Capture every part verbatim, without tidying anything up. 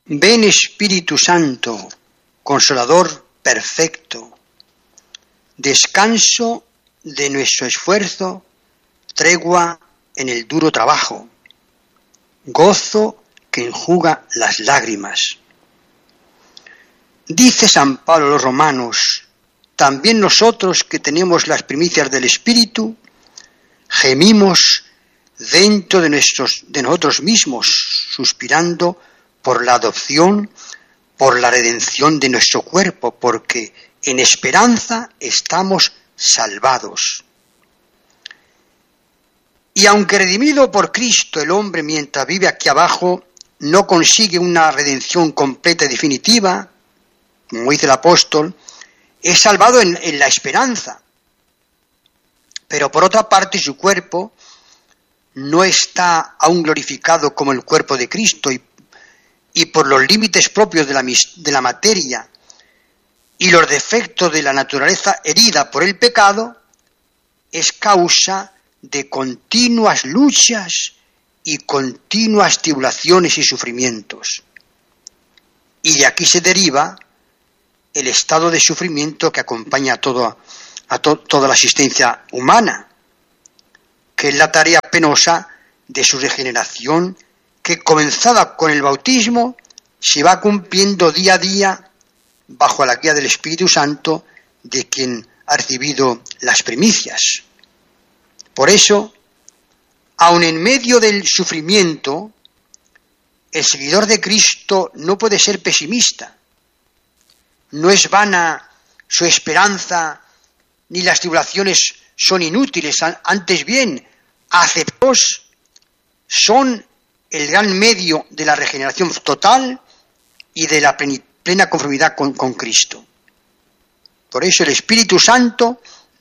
Ven Espíritu Santo, Consolador perfecto, descanso de nuestro esfuerzo, tregua en el duro trabajo, gozo que enjuga las lágrimas. Dice San Pablo a los romanos, también nosotros que tenemos las primicias del Espíritu, gemimos dentro de, nuestros, de nosotros mismos, suspirando por la adopción, por la redención de nuestro cuerpo, porque en esperanza estamos salvados. Y aunque redimido por Cristo el hombre mientras vive aquí abajo, no consigue una redención completa y definitiva, como dice el apóstol, es salvado en, en la esperanza. Pero por otra parte su cuerpo no está aún glorificado como el cuerpo de Cristo y, y por los límites propios de la, de la materia y los defectos de la naturaleza herida por el pecado, es causa de continuas luchas y continuas tribulaciones y sufrimientos. Y de aquí se deriva el estado de sufrimiento que acompaña a, todo, a to, toda la existencia humana, que es la tarea penosa de su regeneración, que comenzada con el bautismo, se va cumpliendo día a día bajo la guía del Espíritu Santo de quien ha recibido las primicias. Por eso, aun en medio del sufrimiento, el seguidor de Cristo no puede ser pesimista. No es vana su esperanza, ni las tribulaciones son inútiles, antes bien, aceptos son el gran medio de la regeneración total y de la plena conformidad con, con Cristo. Por eso el Espíritu Santo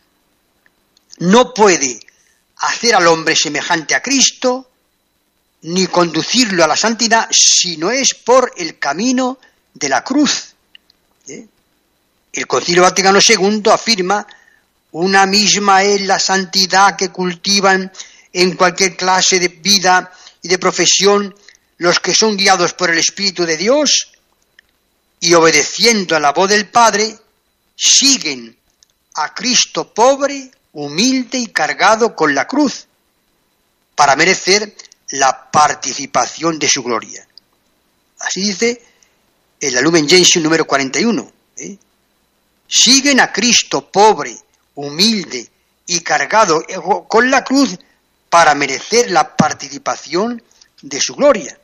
no puede hacer al hombre semejante a Cristo, ni conducirlo a la santidad, si no es por el camino de la cruz. ¿Eh? El Concilio Vaticano segundo afirma: una misma es la santidad que cultivan en cualquier clase de vida y de profesión los que son guiados por el Espíritu de Dios y obedeciendo a la voz del Padre, siguen a Cristo pobre, humilde y cargado con la cruz, para merecer la participación de su gloria. Así dice el Lumen Gentium número cuarenta y uno. ¿eh? Siguen a Cristo pobre, humilde y cargado con la cruz para merecer la participación de su gloria.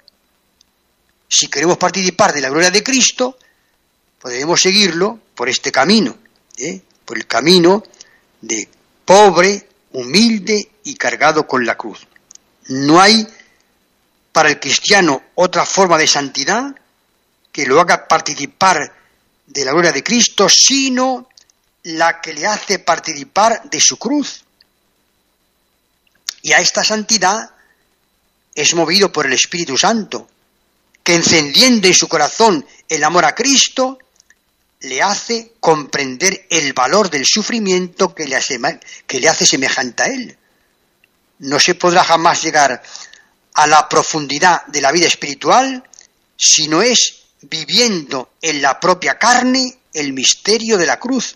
Si queremos participar de la gloria de Cristo, podemos seguirlo por este camino, ¿eh? por el camino de pobre, humilde y cargado con la cruz. No hay para el cristiano otra forma de santidad que lo haga participar de la gloria de Cristo, sino la que le hace participar de su cruz. Y a esta santidad es movido por el Espíritu Santo, que encendiendo en su corazón el amor a Cristo, le hace comprender el valor del sufrimiento que le hace, que le hace semejante a él. No se podrá jamás llegar a la profundidad de la vida espiritual si no es viviendo en la propia carne el misterio de la cruz.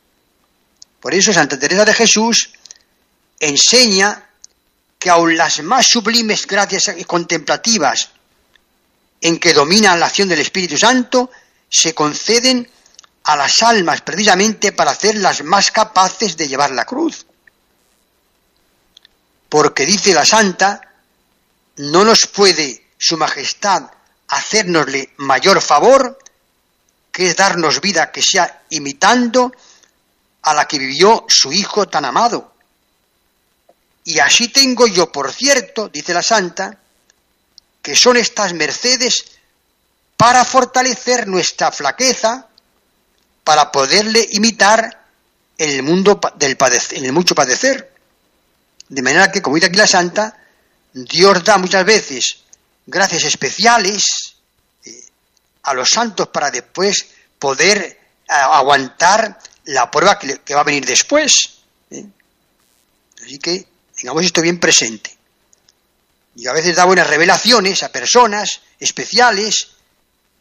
Por eso Santa Teresa de Jesús enseña que aun las más sublimes gracias contemplativas en que domina la acción del Espíritu Santo se conceden a las almas precisamente para hacerlas más capaces de llevar la cruz. Porque dice la Santa, no nos puede su majestad hacérnosle mayor favor que es darnos vida que sea imitando a la que vivió su Hijo tan amado. Y así tengo yo por cierto, dice la Santa, que son estas mercedes para fortalecer nuestra flaqueza, para poderle imitar en el mundo del padecer, en el mucho padecer. De manera que, como dice aquí la Santa, Dios da muchas veces gracias especiales eh, a los santos para después poder eh, aguantar la prueba que, le, que va a venir después. ¿eh? Así que tengamos esto bien presente. Y a veces da buenas revelaciones a personas especiales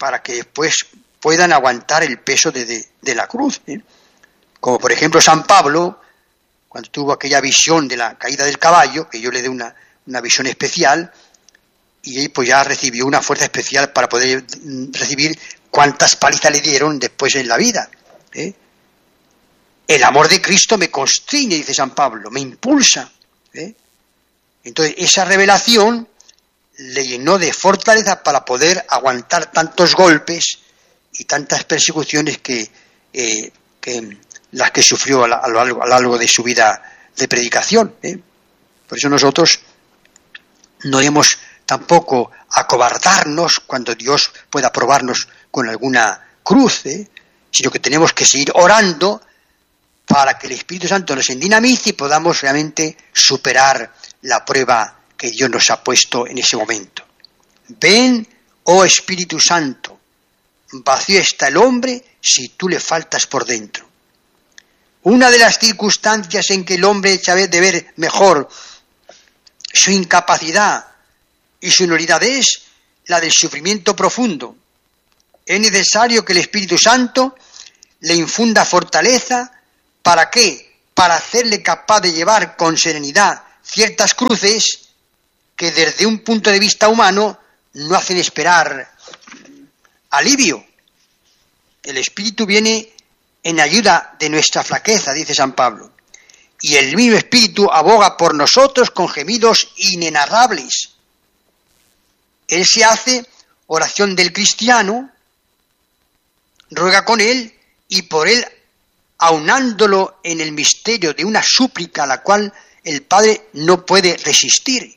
para que después puedan aguantar el peso de, de, de la cruz, ¿eh? Como por ejemplo San Pablo, cuando tuvo aquella visión de la caída del caballo, que yo le dé una, una visión especial, y él pues ya recibió una fuerza especial para poder recibir cuántas palizas le dieron después en la vida, ¿eh? El amor de Cristo me constriñe, dice San Pablo, me impulsa, ¿eh? Entonces esa revelación le llenó de fortaleza para poder aguantar tantos golpes y tantas persecuciones que, eh, que las que sufrió a, la, a, lo largo, a lo largo de su vida de predicación, ¿eh? Por eso nosotros no debemos tampoco acobardarnos cuando Dios pueda probarnos con alguna cruz, ¿eh? Sino que tenemos que seguir orando para que el Espíritu Santo nos endinamice y podamos realmente superar la prueba que Dios nos ha puesto en ese momento. Ven, oh Espíritu Santo, vacío está el hombre si tú le faltas por dentro. Una de las circunstancias en que el hombre echa de ver mejor su incapacidad y su nulidad es la del sufrimiento profundo. Es necesario que el Espíritu Santo le infunda fortaleza. ¿Para qué? Para hacerle capaz de llevar con serenidad ciertas cruces que desde un punto de vista humano no hacen esperar alivio. El Espíritu viene en ayuda de nuestra flaqueza, dice San Pablo, y el mismo Espíritu aboga por nosotros con gemidos inenarrables. Él se hace oración del cristiano, ruega con él y por él, aunándolo en el misterio de una súplica a la cual el Padre no puede resistir.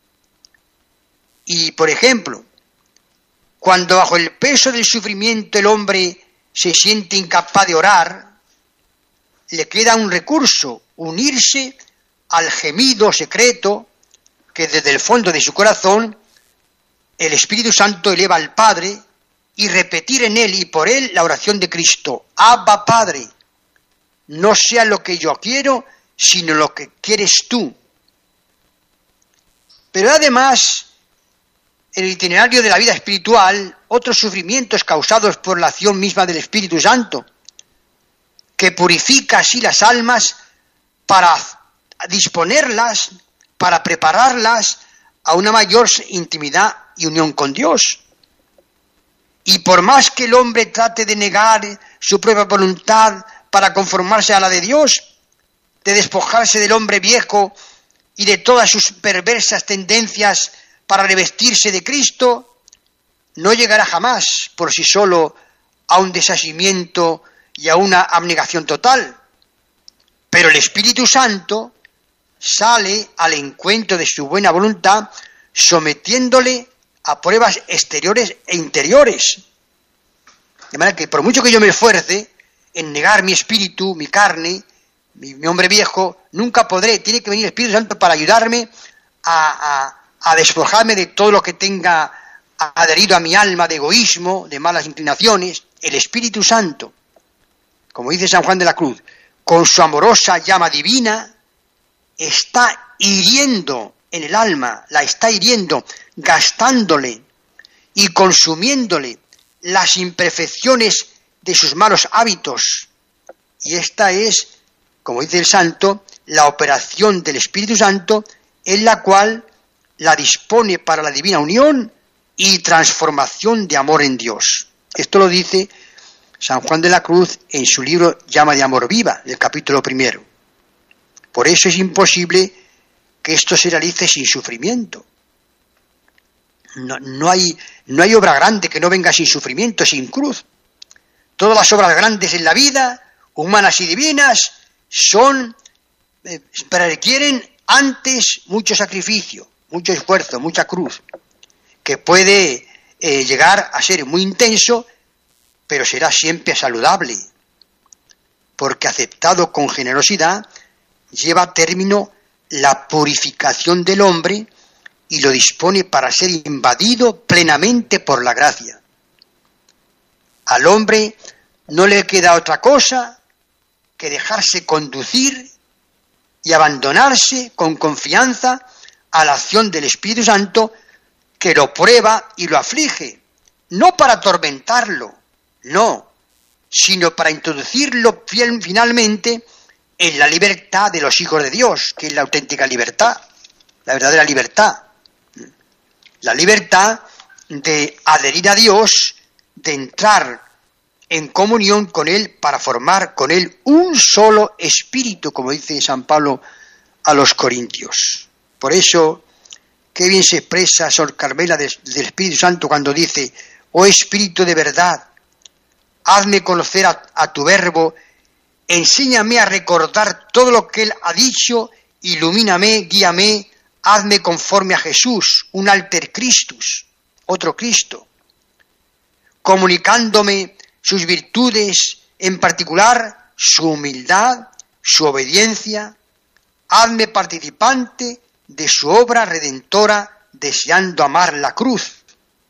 Y, por ejemplo, cuando bajo el peso del sufrimiento el hombre se siente incapaz de orar, le queda un recurso, unirse al gemido secreto que desde el fondo de su corazón el Espíritu Santo eleva al Padre y repetir en él y por él la oración de Cristo. Abba, Padre, no sea lo que yo quiero, sino lo que quieres tú. Pero además, en el itinerario de la vida espiritual, otros sufrimientos causados por la acción misma del Espíritu Santo, que purifica así las almas para disponerlas, para prepararlas a una mayor intimidad y unión con Dios. Y por más que el hombre trate de negar su propia voluntad para conformarse a la de Dios, de despojarse del hombre viejo y de todas sus perversas tendencias para revestirse de Cristo, no llegará jamás por sí solo a un desasimiento y a una abnegación total. Pero el Espíritu Santo sale al encuentro de su buena voluntad, sometiéndole a pruebas exteriores e interiores. De manera que por mucho que yo me esfuerce en negar mi espíritu, mi carne, mi, mi hombre viejo, nunca podré. Tiene que venir el Espíritu Santo para ayudarme a, a, a despojarme de todo lo que tenga adherido a mi alma de egoísmo, de malas inclinaciones. El Espíritu Santo, como dice San Juan de la Cruz, con su amorosa llama divina, está hiriendo en el alma, la está hiriendo, gastándole y consumiéndole las imperfecciones de sus malos hábitos. Y esta es, como dice el santo, la operación del Espíritu Santo, en la cual la dispone para la divina unión y transformación de amor en Dios. Esto lo dice San Juan de la Cruz en su libro Llama de Amor Viva, del capítulo primero. Por eso es imposible que esto se realice sin sufrimiento. No, no hay, no hay obra grande que no venga sin sufrimiento, sin cruz. Todas las obras grandes en la vida, humanas y divinas, son, eh, requieren antes mucho sacrificio, mucho esfuerzo, mucha cruz, que puede eh, llegar a ser muy intenso, pero será siempre saludable, porque aceptado con generosidad, lleva a término la purificación del hombre y lo dispone para ser invadido plenamente por la gracia. Al hombre no le queda otra cosa que dejarse conducir y abandonarse con confianza a la acción del Espíritu Santo, que lo prueba y lo aflige, no para atormentarlo, no, sino para introducirlo finalmente en la libertad de los hijos de Dios, que es la auténtica libertad, la verdadera libertad. La libertad de adherir a Dios, de entrar en comunión con Él para formar con Él un solo espíritu, como dice San Pablo a los Corintios. Por eso, qué bien se expresa Sor Carmela del, del Espíritu Santo cuando dice: oh Espíritu de verdad, hazme conocer a, a tu verbo, enséñame a recordar todo lo que Él ha dicho, ilumíname, guíame, hazme conforme a Jesús, un alter Christus, otro Cristo, comunicándome sus virtudes, en particular su humildad, su obediencia, hazme participante de su obra redentora, deseando amar la cruz.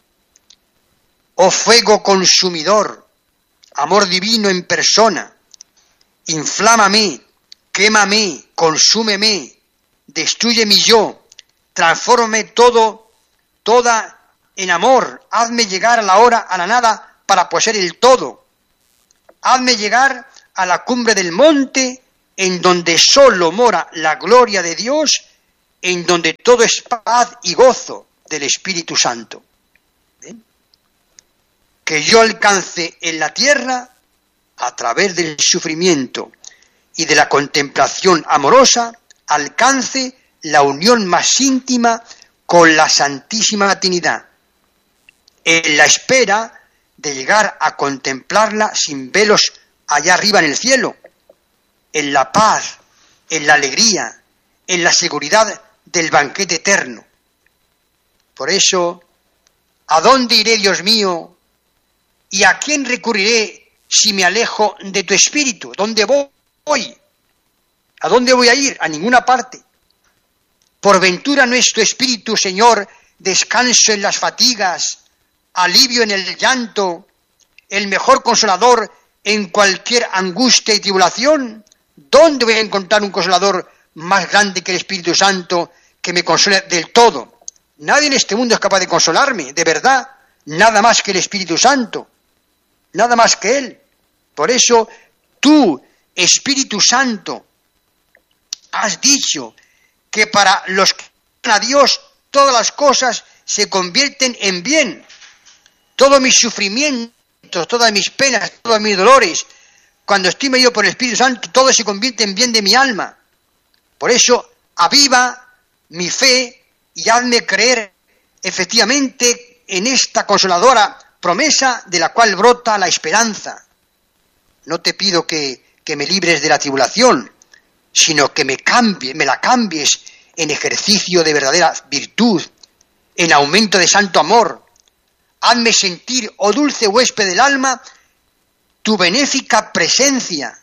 Oh fuego consumidor, amor divino en persona, inflámame, quémame, consúmeme, destruye mi yo, transfórmame todo, toda en amor, hazme llegar a la hora, a la nada, para poseer el todo. Hazme llegar a la cumbre del monte, en donde solo mora la gloria de Dios, en donde todo es paz y gozo del Espíritu Santo. ¿Ven? Que yo alcance en la tierra, a través del sufrimiento y de la contemplación amorosa, alcance la unión más íntima con la Santísima Trinidad, en la espera de llegar a contemplarla sin velos allá arriba en el cielo, en la paz, en la alegría, en la seguridad del banquete eterno. Por eso, ¿a dónde iré, Dios mío? ¿Y a quién recurriré si me alejo de tu espíritu? ¿Dónde voy? ¿A dónde voy a ir? A ninguna parte. Por ventura no es tu espíritu, Señor, descanso en las fatigas, alivio en el llanto, el mejor consolador en cualquier angustia y tribulación. ¿Dónde voy a encontrar un consolador más grande que el Espíritu Santo que me console del todo? Nadie en este mundo es capaz de consolarme, de verdad, nada más que el Espíritu Santo, nada más que Él. Por eso, tú, Espíritu Santo, has dicho que para los que aman a Dios todas las cosas se convierten en bien. Todos mis sufrimientos, todas mis penas, todos mis dolores, cuando estoy medido por el Espíritu Santo, todo se convierte en bien de mi alma. Por eso, aviva mi fe y hazme creer efectivamente en esta consoladora promesa de la cual brota la esperanza. No te pido que, que me libres de la tribulación, sino que me cambie, me la cambies en ejercicio de verdadera virtud, en aumento de santo amor. Hazme sentir, oh dulce huésped del alma, tu benéfica presencia,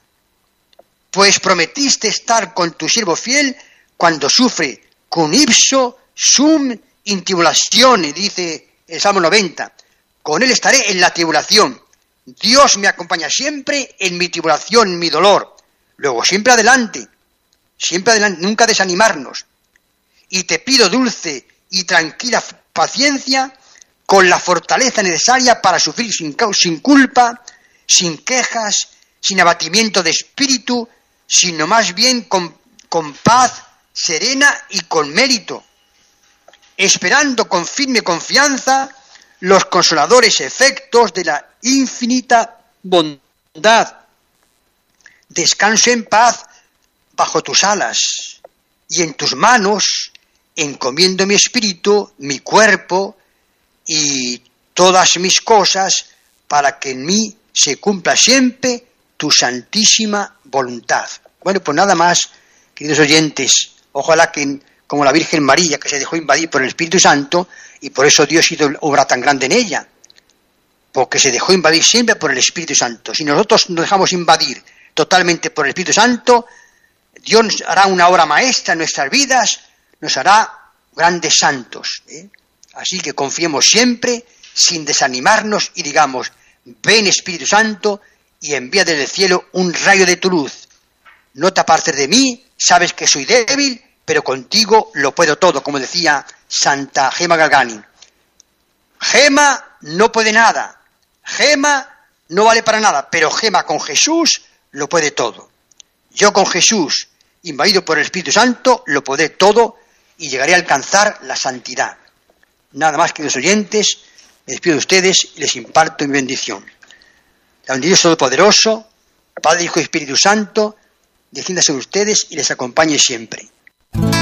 pues prometiste estar con tu siervo fiel cuando sufre con ipso sum in tribulatione, dice el Salmo noventa. Con él estaré en la tribulación. Dios me acompaña siempre en mi tribulación, en mi dolor. Luego, siempre adelante, siempre adelante, nunca desanimarnos. Y te pido dulce y tranquila paciencia, con la fortaleza necesaria para sufrir sin, sin culpa, sin quejas, sin abatimiento de espíritu, sino más bien con, con paz serena y con mérito, esperando con firme confianza los consoladores efectos de la infinita bondad. Descanso en paz bajo tus alas, y en tus manos encomiendo mi espíritu, mi cuerpo y todas mis cosas, para que en mí se cumpla siempre tu santísima voluntad. Bueno, pues nada más, queridos oyentes, ojalá que, como la Virgen María, que se dejó invadir por el Espíritu Santo, y por eso Dios hizo obra tan grande en ella, porque se dejó invadir siempre por el Espíritu Santo. Si nosotros nos dejamos invadir totalmente por el Espíritu Santo, Dios nos hará una obra maestra en nuestras vidas, nos hará grandes santos, ¿eh? Así que confiemos siempre, sin desanimarnos, y digamos: ven Espíritu Santo, y envía desde el cielo un rayo de tu luz. No te apartes de mí, sabes que soy débil, pero contigo lo puedo todo, como decía Santa Gema Galgani. Gema no puede nada. Gema no vale para nada, pero Gema con Jesús lo puede todo. Yo con Jesús, invadido por el Espíritu Santo, lo podré todo y llegaré a alcanzar la santidad. Nada más, queridos oyentes, me despido de ustedes y les imparto mi bendición. La bendición Dios Todopoderoso, Padre, Hijo y Espíritu Santo, descienda sobre ustedes y les acompañe siempre.